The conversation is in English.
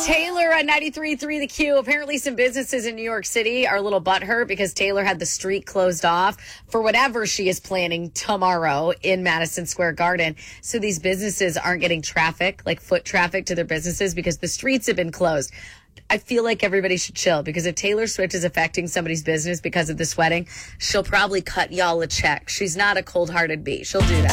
Taylor on 93.3 The Q. Apparently some businesses in New York City are a little butthurt because Taylor had the street closed off for whatever she is planning tomorrow in Madison Square Garden. So these businesses aren't getting traffic, like foot traffic to their businesses because the streets have been closed. I feel like everybody should chill because if Taylor Swift is affecting somebody's business because of this wedding, she'll probably cut y'all a check. She's not a cold-hearted bee. She'll do that.